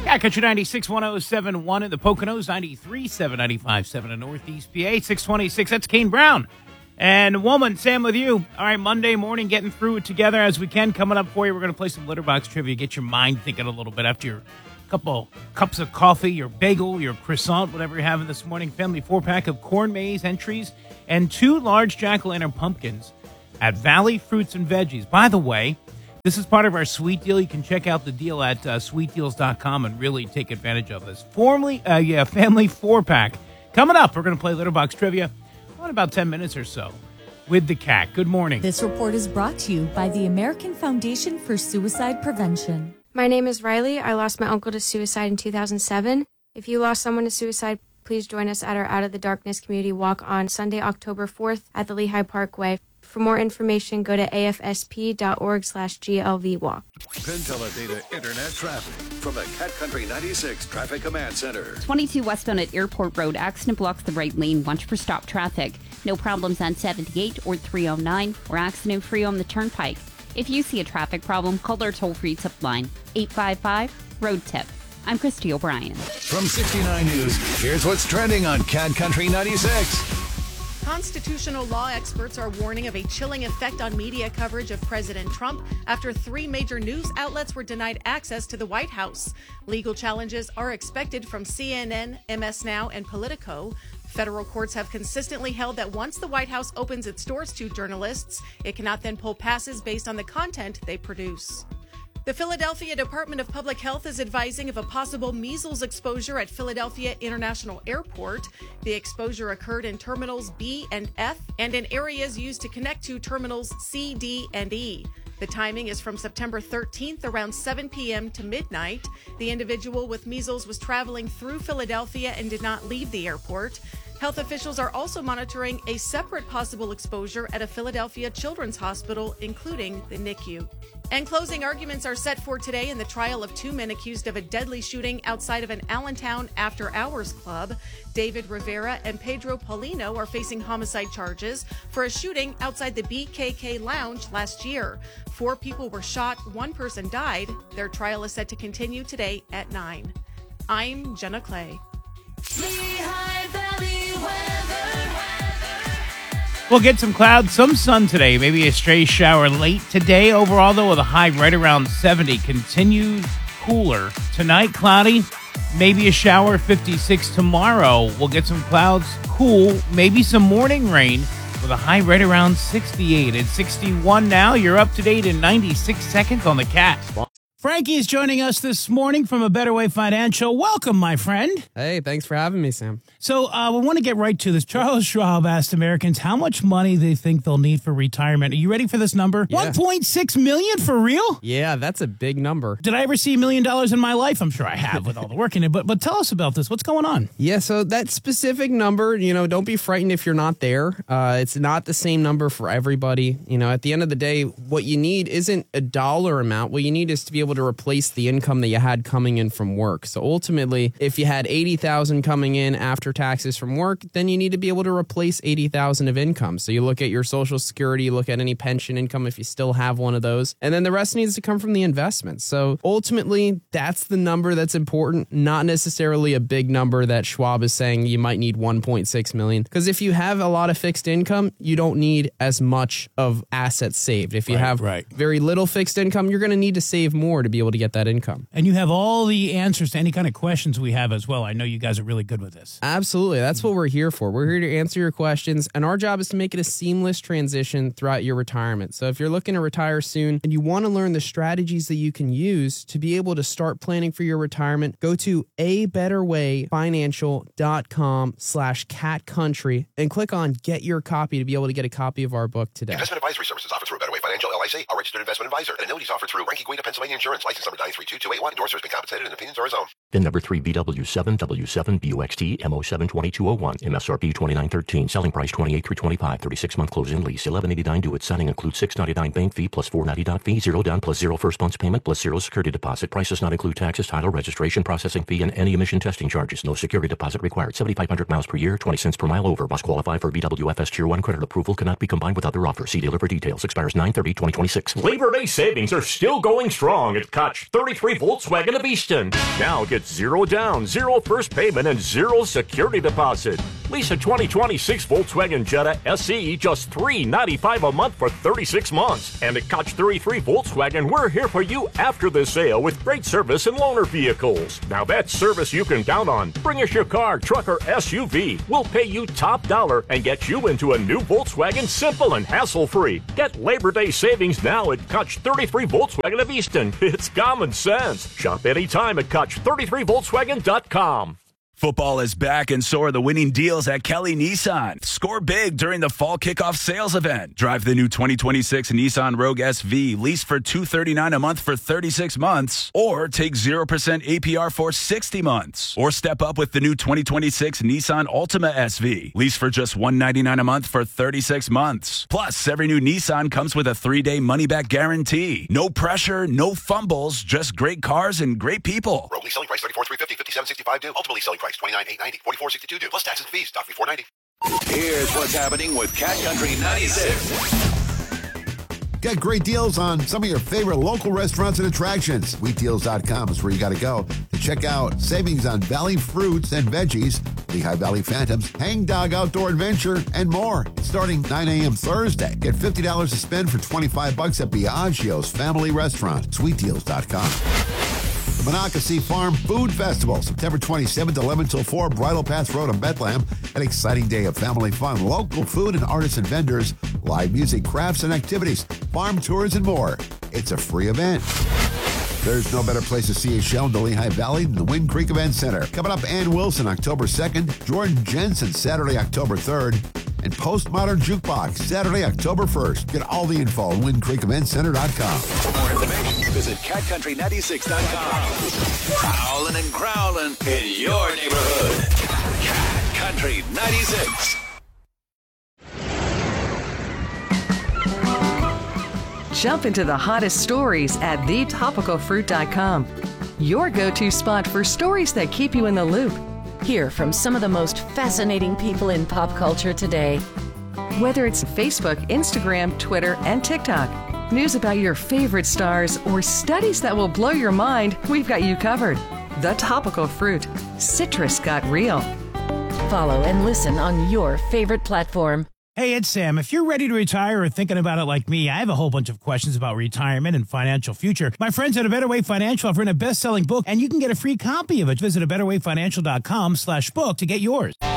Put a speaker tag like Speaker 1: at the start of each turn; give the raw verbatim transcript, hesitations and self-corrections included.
Speaker 1: Cat Country ninety-six point one oh seven point one in the Poconos, ninety-three point seven, ninety-five point seven in Northeast P A, six twenty-six. That's Kane Brown. And Woman, Sam with you. All right, Monday morning, getting through it together as we can. Coming up for you, we're going to play some litter box trivia, get your mind thinking a little bit after your couple cups of coffee, your bagel, your croissant, whatever you're having this morning. Family four-pack of corn maze entries and two large jack-o'-lantern pumpkins at Valley Fruits and Veggies. By the way, this is part of our sweet deal. You can check out the deal at uh, sweet deals dot com and really take advantage of this. Formally, uh, yeah, family four-pack. Coming up, we're going to play litter box trivia in about ten minutes or so with the cat. Good morning.
Speaker 2: This report is brought to you by the American Foundation for Suicide Prevention.
Speaker 3: My name is Riley. I lost my uncle to suicide in two thousand seven. If you lost someone to suicide, please join us at our Out of the Darkness community walk on Sunday, October fourth at the Lehigh Parkway. For more information, go to afsp.org slash GLV walk.
Speaker 4: PenTeleData Internet traffic from the Cat Country ninety-six Traffic Command Center.
Speaker 5: twenty-two westbound at Airport Road. Accident blocks the right lane. Watch for stop traffic. No problems on seventy-eight or three oh nine or accident free on the Turnpike. If you see a traffic problem, call our toll-free tip line, eight five five, road tip. I'm Christy O'Brien.
Speaker 4: From sixty-nine News, here's what's trending on Cat Country ninety-six.
Speaker 6: Constitutional law experts are warning of a chilling effect on media coverage of President Trump after three major news outlets were denied access to the White House. Legal challenges are expected from C N N, M S Now, and Politico. Federal courts have consistently held that once the White House opens its doors to journalists, it cannot then pull passes based on the content they produce. The Philadelphia Department of Public Health is advising of a possible measles exposure at Philadelphia International Airport. The exposure occurred in terminals B and F and in areas used to connect to terminals C, D, and E. The timing is from September thirteenth around seven p.m. to midnight. The individual with measles was traveling through Philadelphia and did not leave the airport. Health officials are also monitoring a separate possible exposure at a Philadelphia Children's Hospital, including the N I C U. And closing arguments are set for today in the trial of two men accused of a deadly shooting outside of an Allentown after-hours club. David Rivera and Pedro Paulino are facing homicide charges for a shooting outside the B K K Lounge last year. Four people were shot, one person died. Their trial is set to continue today at nine. I'm Jenna Clay.
Speaker 7: Lehigh Valley weather.
Speaker 1: We'll get some clouds, some sun today, maybe a stray shower late today. Overall, though, with a high right around seventy. Continued cooler. Tonight, cloudy, maybe a shower, fifty-six. Tomorrow, we'll get some clouds, cool, maybe some morning rain with a high right around sixty-eight. It's sixty-one now. You're up to date in ninety-six seconds on the Cat. Frankie is joining us this morning from A Better Way Financial. Welcome, my friend.
Speaker 8: Hey, thanks for having me, Sam.
Speaker 1: So uh, we want to get right to this. Charles Schwab asked Americans how much money they think they'll need for retirement. Are you ready for this number?
Speaker 8: Yeah.
Speaker 1: one point six million dollars for real?
Speaker 8: Yeah, that's a big number.
Speaker 1: Did I ever see a million dollars in my life? I'm sure I have with all the work in it. But but tell us about this. What's going on?
Speaker 8: Yeah, so that specific number, you know, don't be frightened if you're not there. Uh, it's not the same number for everybody. You know, at the end of the day, what you need isn't a dollar amount. What you need is to be able to replace the income that you had coming in from work. So ultimately, if you had eighty thousand coming in after taxes from work, then you need to be able to replace eighty thousand of income. So you look at your Social Security, you look at any pension income if you still have one of those, and then the rest needs to come from the investments. So ultimately, that's the number that's important, not necessarily a big number that Schwab is saying you might need one point six million. Because if you have a lot of fixed income, you don't need as much of assets saved. If you
Speaker 1: Right,
Speaker 8: have
Speaker 1: right.
Speaker 8: very little fixed income, you're going to need to save more to be able to get that income.
Speaker 1: And you have all the answers to any kind of questions we have as well. I know you guys are really good with this.
Speaker 8: Absolutely. That's what we're here for. We're here to answer your questions, and our job is to make it a seamless transition throughout your retirement. So if you're looking to retire soon and you want to learn the strategies that you can use to be able to start planning for your retirement, go to a better way financial dot com slash cat country and click on Get Your Copy to be able to get a copy of our book today.
Speaker 9: Investment advisory services offered through A Better Way Financial, L I C, a registered investment advisor. And annuities offered through Ranky Guida, Pennsylvania Insurance, license number nine three two two eight one. Endorsers been compensated and opinions are his own.
Speaker 10: VIN number three B W seven W seven B U X T M O seven two two zero one. M S R P twenty-nine thirteen. Selling price twenty-eight three twenty-five. thirty-six month closing lease. eleven eighty-nine due at signing. Includes six ninety-nine bank fee plus four ninety doc fee. Zero down plus zero first month's payment plus zero security deposit. Price does not include taxes, title, registration, processing fee, and any emission testing charges. No security deposit required. seventy-five hundred miles per year. twenty cents per mile over. Must qualify for B W F S Tier one credit approval. Cannot be combined with other offers. See dealer for details. Expires nine thirty twenty twenty-six.
Speaker 11: Labor Day savings are still going strong at Koch thirty-three Volkswagen of Easton. Now get
Speaker 10: It's zero down, zero first payment, and zero security deposit. Lease a twenty twenty-six Volkswagen Jetta S E just three hundred ninety-five dollars a month for thirty-six months. And at Koch thirty-three Volkswagen, we're here for you after the sale with great service and loaner vehicles. Now that's service you can count on. Bring us your car, truck, or S U V. We'll pay you top dollar and get you into a new Volkswagen simple and hassle-free. Get Labor Day savings now at Koch thirty-three Volkswagen of Easton. It's common sense. Shop anytime at Koch thirty-three Volkswagen dot com.
Speaker 11: Football is back, and so are the winning deals at Kelly Nissan. Score big during the fall kickoff sales event. Drive the new twenty twenty-six Nissan Rogue S V, lease for two hundred thirty-nine dollars a month for thirty-six months, or take zero percent A P R for sixty months. Or step up with the new twenty twenty-six Nissan Altima S V, lease for just one hundred ninety-nine dollars a month for thirty-six months. Plus, every new Nissan comes with a three-day money-back guarantee. No pressure, no fumbles, just great cars and great people.
Speaker 9: Rogue lease selling price thirty-four thousand three hundred fifty dollars, fifty-seven sixty-five due. Ultimately selling price twenty-nine thousand eight hundred ninety dollars, forty-four thousand sixty-two due. Plus taxes and fees. Stock fee four hundred ninety dollars.
Speaker 4: Here's what's happening with Cat Country ninety-six. Get great deals on some of your favorite local restaurants and attractions. Wheat deals dot com is where you got to go to check out savings on Valley fruits and veggies, Lehigh Valley Phantoms, Hang Dog Outdoor Adventure, and more. It's starting nine a.m. Thursday. Get fifty dollars to spend for twenty-five bucks at Biagio's Family Restaurant. Sweet deals dot com. The Monocacy Farm Food Festival, September twenty-seventh, eleven till four, Bridle Path Road in Bethlehem. An exciting day of family fun, local food and artisan vendors, live music, crafts and activities, farm tours, and more. It's a free event. There's no better place to see a show in the Lehigh Valley than the Wind Creek Event Center. Coming up, Ann Wilson, October second, Jordan Jensen, Saturday, October third, and Postmodern Jukebox, Saturday, October first. Get all the info on wind creek event center dot com. For more information, visit cat country ninety-six dot com. Prowling and growling in your neighborhood. Cat Country ninety-six.
Speaker 12: Jump into the hottest stories at the topical fruit dot com. Your go-to spot for stories that keep you in the loop.
Speaker 13: Hear from some of the most fascinating people in pop culture today.
Speaker 12: Whether it's Facebook, Instagram, Twitter, and TikTok, news about your favorite stars, or studies that will blow your mind, we've got you covered. The Topical Fruit. Citrus got real.
Speaker 13: Follow and listen on your favorite platform.
Speaker 1: Hey, it's Sam. If you're ready to retire or thinking about it like me, I have a whole bunch of questions about retirement and financial future. My friends at A Better Way Financial have written a best-selling book, and you can get a free copy of it. Visit a better way financial dot com slash book to get yours.